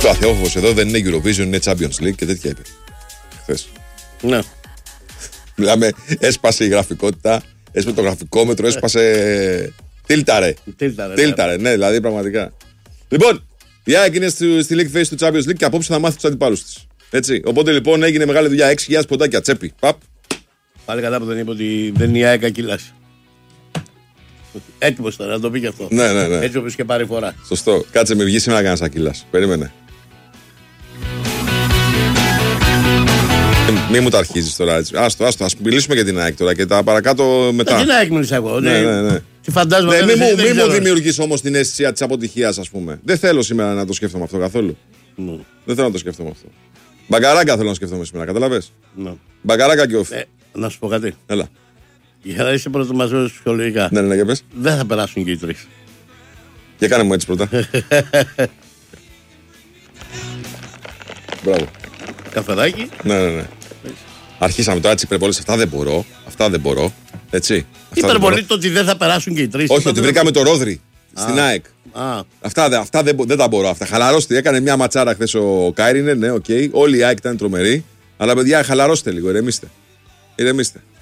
Το Αθεόφοβος εδώ δεν είναι Eurovision, είναι Champions League και τέτοια είπε. Χθες. Ναι. Μιλάμε, έσπασε η γραφικότητα, έσπασε το γραφικόμετρο, έσπασε. Τίλταρε. Τίλταρε, ναι, δηλαδή πραγματικά. Λοιπόν, η ΑΕΚ είναι στη League Phase του Champions League και απόψε θα μάθει τους αντιπάλους της. Έτσι. Οπότε λοιπόν έγινε μεγάλη δουλειά. 6.000 ποντάκια τσέπη. Παπ. Πάλι κατά που δεν είπε ότι δεν είναι η ΑΕΚ Ακύλας. Έτοιμος τώρα να το πει και αυτό. Ναι. Έτσι όπως και πάρει φορά. Σωστό. Κάτσε με βγει σήμερα να κάνεις Ακύλας. Περίμενε. Μη μου τα αρχίζεις τώρα έτσι. Άστο. Ας μιλήσουμε για την ΑΕΚ τώρα και τα παρακάτω μετά. Τι ΑΕΚ μιλήσα εγώ. Ναι. Τι φαντάζομαι. Μη μου δημιουργείς όμως την αίσθηση της αποτυχίας, ας πούμε. Δεν θέλω σήμερα να το σκέφτομαι αυτό καθόλου. Δεν θέλω να το σκέφτομαι αυτό. Μπαγκαράγκα θέλω να σκέφτομαι σήμερα, καταλαβες. Μπαγκαράγκα και όφη. Να σου πω κάτι. Έλα. Για να είσαι προετοιμασμένος ψυχολογικά. Ναι, για πες. Δεν θα περάσουν και οι τρεις. Για κάνε μου έτσι πρώτα. Μπράβο. Καφεδάκι. Ναι. Αρχίσαμε τώρα έτσι υπερβολές. Αυτά δεν μπορώ. Έτσι. Υπερβολή το ότι δεν θα περάσουν και οι τρεις. Όχι, ότι βρήκαμε το Ρόδρυ στην ΑΕΚ. Αυτά δεν τα μπορώ. Αυτά. Χαλαρώστε. Έκανε μια ματσάρα χθες ο Κάιρινε. Ναι, οκ. Όλοι οι ΑΕΚ ήταν τρομεροί. Αλλά παιδιά, χαλαρώστε λίγο. Ηρεμήστε.